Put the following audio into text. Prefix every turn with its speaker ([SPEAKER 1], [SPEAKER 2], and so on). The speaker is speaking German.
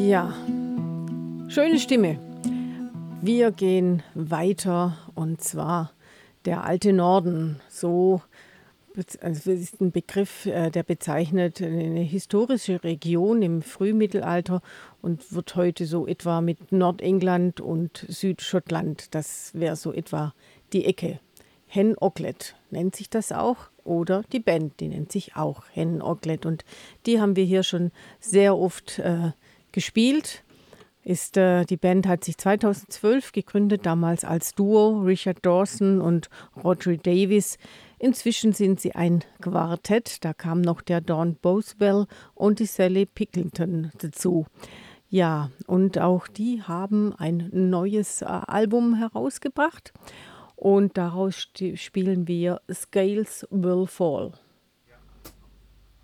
[SPEAKER 1] Ja, schöne Stimme. Wir gehen weiter und zwar der alte Norden. Also das ist ein Begriff, der bezeichnet eine historische Region im Frühmittelalter und wird heute so etwa mit Nordengland und Südschottland, das wäre so etwa die Ecke. Hen Oglet nennt sich das auch, oder die Band, die nennt sich auch Hen Oglet, und die haben wir hier schon sehr oft gespielt. Die Band hat sich 2012 gegründet, damals als Duo, Richard Dawson und Rhodri Davies. Inzwischen sind sie ein Quartett, da kam noch der Dawn Boswell und die Sally Picklington dazu. Ja, und auch die haben ein neues Album herausgebracht und daraus spielen wir Scales Will Fall.